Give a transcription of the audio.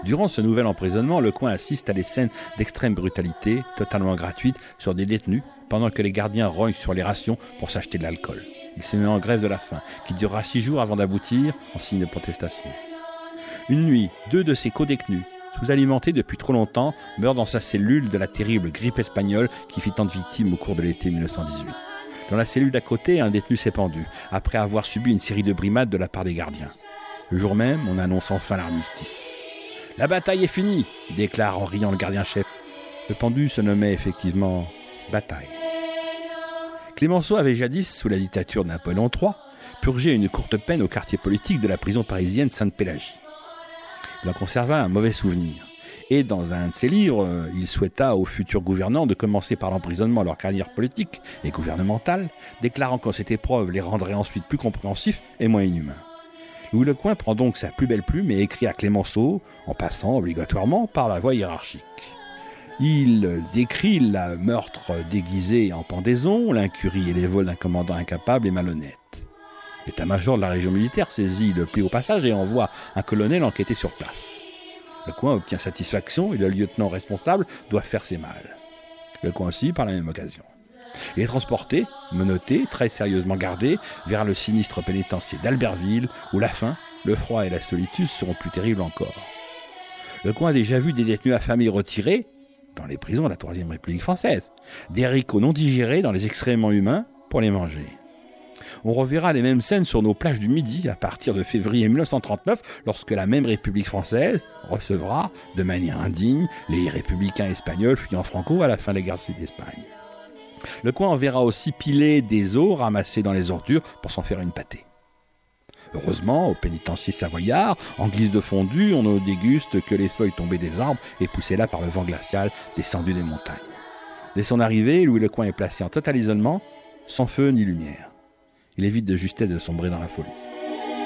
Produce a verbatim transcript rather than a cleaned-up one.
Durant ce nouvel emprisonnement, Lecoing assiste à des scènes d'extrême brutalité, totalement gratuites, sur des détenus, pendant que les gardiens rognent sur les rations pour s'acheter de l'alcool. Il se met en grève de la faim, qui durera six jours avant d'aboutir en signe de protestation. Une nuit, deux de ses co-détenus, sous-alimentés depuis trop longtemps, meurent dans sa cellule de la terrible grippe espagnole qui fit tant de victimes au cours de l'été mille neuf cent dix-huit. Dans la cellule d'à côté, un détenu s'est pendu, après avoir subi une série de brimades de la part des gardiens. Le jour même, on annonce enfin l'armistice. « La bataille est finie !» déclare en riant le gardien-chef. Le pendu se nommait effectivement Bataille. Clémenceau avait jadis, sous la dictature de Napoléon trois, purgé une courte peine au quartier politique de la prison parisienne Sainte-Pélagie. Il en conserva un mauvais souvenir. Et dans un de ses livres, il souhaita aux futurs gouvernants de commencer par l'emprisonnement à leur carrière politique et gouvernementale, déclarant que cette épreuve les rendrait ensuite plus compréhensifs et moins inhumains. Louis Lecoing prend donc sa plus belle plume et écrit à Clémenceau, en passant obligatoirement par la voie hiérarchique. Il décrit le meurtre déguisé en pendaison, l'incurie et les vols d'un commandant incapable et malhonnête. L'état-major de la région militaire saisit le pli au passage et envoie un colonel enquêter sur place. Lecoing obtient satisfaction et le lieutenant responsable doit faire ses malles. Lecoing aussi par la même occasion. Il est transporté, menotté, très sérieusement gardé, vers le sinistre pénitencier d'Albertville, où la faim, le froid et la solitude seront plus terribles encore. Lecoing a déjà vu des détenus affamés retirés, dans les prisons de la Troisième République française, des haricots non digérés dans les excréments humains pour les manger. On reverra les mêmes scènes sur nos plages du Midi à partir de février mille neuf cent trente-neuf, lorsque la même République française recevra, de manière indigne, les républicains espagnols fuyant Franco à la fin de la guerre d'Espagne. Lecoing en verra aussi piler des os ramassés dans les ordures pour s'en faire une pâtée. Heureusement, au pénitencier savoyard, en guise de fondue, on ne déguste que les feuilles tombées des arbres et poussées là par le vent glacial descendu des montagnes. Dès son arrivée, Louis Lecoing est placé en total isolement, sans feu ni lumière. Il évite de justesse de sombrer dans la folie.